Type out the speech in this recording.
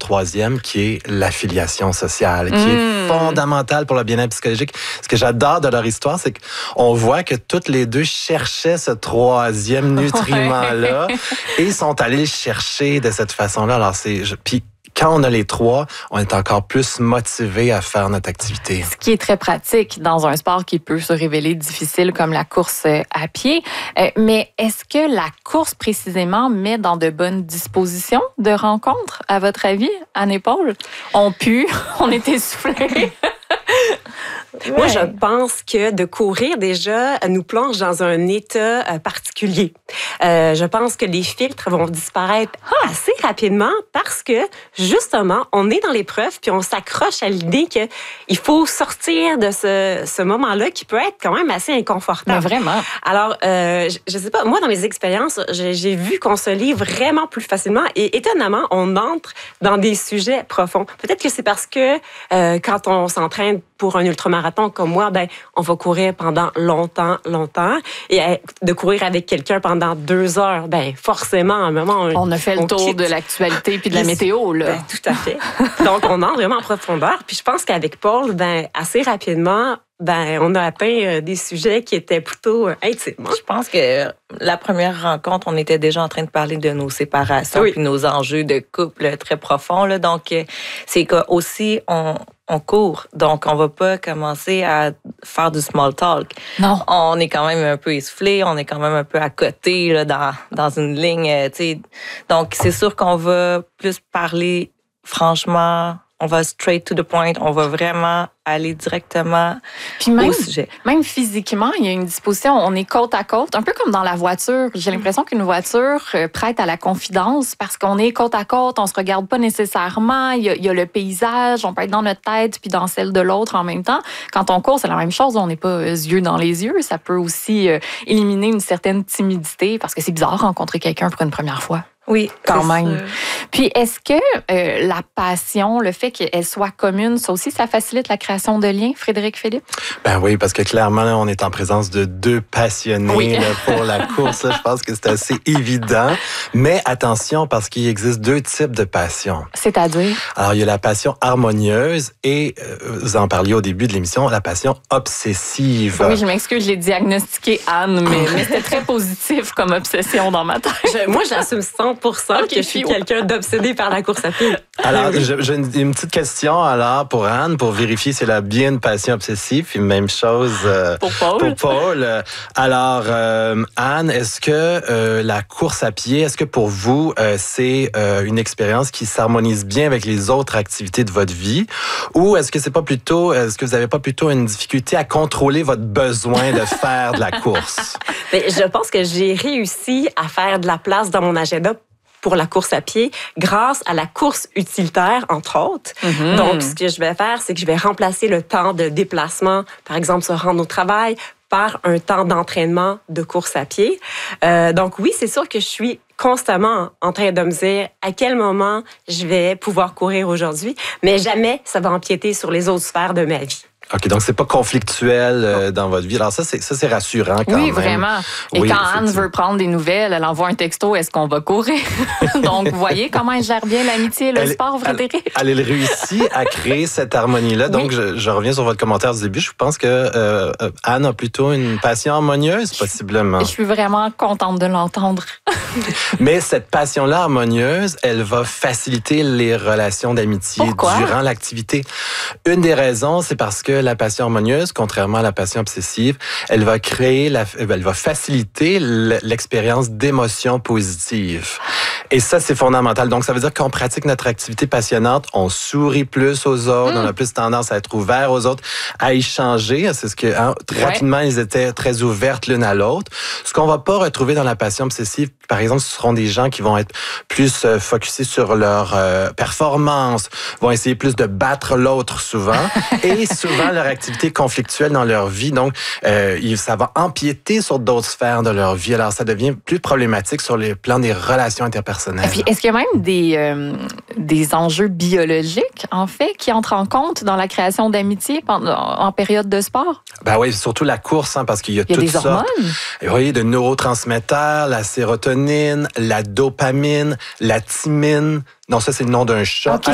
troisième, qui est l'affiliation sociale, qui est fondamentale pour le bien-être psychologique. Ce que j'adore de leur histoire, c'est qu'on voit que toutes les deux cherchaient ce troisième nutriment-là et sont allés le chercher de cette façon-là. Alors, puis quand on a les trois, on est encore plus motivé à faire notre activité. Ce qui est très pratique dans un sport qui peut se révéler difficile comme la course à pied. Mais est-ce que la course, précisément, met dans de bonnes dispositions de rencontre, à votre avis, Anne et Paul? On pue, on est essoufflés. Moi, je pense que de courir, déjà, nous plonge dans un état particulier. Je pense que les filtres vont disparaître assez rapidement parce que, justement, on est dans l'épreuve puis on s'accroche à l'idée qu'il faut sortir de ce moment-là qui peut être quand même assez inconfortable. Mais vraiment. Alors, je sais pas, moi, dans mes expériences, j'ai vu qu'on se lit vraiment plus facilement et étonnamment, on entre dans des sujets profonds. Peut-être que c'est parce que quand on s'entraîne pour un ultramarathon comme moi, on va courir pendant longtemps. Et de courir avec quelqu'un pendant 2 heures, forcément, à un moment... On a fait le tour de l'actualité puis de la météo, là. Tout à fait. Donc, on entre vraiment en profondeur. Puis je pense qu'avec Paul, assez rapidement, on a atteint des sujets qui étaient plutôt intimes. Je pense que la première rencontre, on était déjà en train de parler de nos séparations puis nos enjeux de couple très profonds, là. Donc, c'est qu'aussi, on court, donc on va pas commencer à faire du small talk. Non. On est quand même un peu essoufflé, on est quand même un peu à côté là, dans une ligne, tu sais. Donc c'est sûr qu'on va plus parler franchement, on va straight to the point, on va vraiment aller directement au sujet. Même physiquement, il y a une disposition, on est côte à côte, un peu comme dans la voiture. J'ai l'impression qu'une voiture prête à la confidence parce qu'on est côte à côte, on se regarde pas nécessairement, il y a le paysage, on peut être dans notre tête puis dans celle de l'autre en même temps. Quand on court, c'est la même chose, on n'est pas yeux dans les yeux. Ça peut aussi éliminer une certaine timidité parce que c'est bizarre rencontrer quelqu'un pour une première fois. Oui, quand même. Puis, est-ce que la passion, le fait qu'elle soit commune, ça aussi, ça facilite la création de liens, Frédéric Philippe? Ben oui, parce que clairement, là, on est en présence de deux passionnés là, pour la course. Là, je pense que c'est assez évident. Mais attention, parce qu'il existe 2 types de passion. C'est-à-dire? Alors, il y a la passion harmonieuse et, vous en parliez au début de l'émission, la passion obsessive. Oui, je m'excuse, je l'ai diagnostiqué, Anne, mais c'était très positif comme obsession dans ma tête. Moi, j'assume 100% que je suis quelqu'un d'obsédé par la course à pied. Alors, j'ai une petite question alors pour Anne, pour vérifier si elle a bien une passion obsessive. Puis même chose pour Paul. Alors, Anne, est-ce que la course à pied, est-ce que pour vous, c'est une expérience qui s'harmonise bien avec les autres activités de votre vie? Ou est-ce que est-ce que vous n'avez pas plutôt une difficulté à contrôler votre besoin de faire de la course? Je pense que j'ai réussi à faire de la place dans mon agenda pour la course à pied grâce à la course utilitaire, entre autres. Mm-hmm. Donc, ce que je vais faire, c'est que je vais remplacer le temps de déplacement, par exemple, se rendre au travail, par un temps d'entraînement de course à pied. Donc, oui, c'est sûr que je suis constamment en train de me dire à quel moment je vais pouvoir courir aujourd'hui, mais jamais ça va empiéter sur les autres sphères de ma vie. OK, donc c'est pas conflictuel dans votre vie. Alors ça, c'est rassurant quand même. Oui, vraiment. Et quand Anne veut prendre des nouvelles, elle envoie un texto, est-ce qu'on va courir? Donc, vous voyez comment elle gère bien l'amitié et le sport, Frédéric? Elle réussit à créer cette harmonie-là. Donc, je reviens sur votre commentaire du début. Je pense que Anne a plutôt une passion harmonieuse, possiblement. Je suis vraiment contente de l'entendre. Mais cette passion-là harmonieuse, elle va faciliter les relations d'amitié durant l'activité. Une des raisons, c'est parce que la passion harmonieuse, contrairement à la passion obsessive, elle va faciliter l'expérience d'émotions positives. Et ça, c'est fondamental. Donc, ça veut dire qu'on pratique notre activité passionnante, on sourit plus aux autres, on a plus tendance à être ouvert aux autres, à échanger. C'est ce que rapidement, ils étaient très ouvertes l'une à l'autre. Ce qu'on va pas retrouver dans la passion obsessive, par exemple, ce seront des gens qui vont être plus focusés sur leur performance, vont essayer plus de battre l'autre souvent, et souvent leur activité conflictuelle dans leur vie. Donc, ça va empiéter sur d'autres sphères de leur vie. Alors, ça devient plus problématique sur le plan des relations interpersonnelles. Et puis, est-ce qu'il y a même des enjeux biologiques, en fait, qui entrent en compte dans la création d'amitié en période de sport? Ben oui, surtout la course, parce qu'il y a toutes des sortes. Hormones. Oui, de neurotransmetteurs, la sérotonine, la dopamine, la thymine. Non, ça, c'est le nom d'un chat. Okay,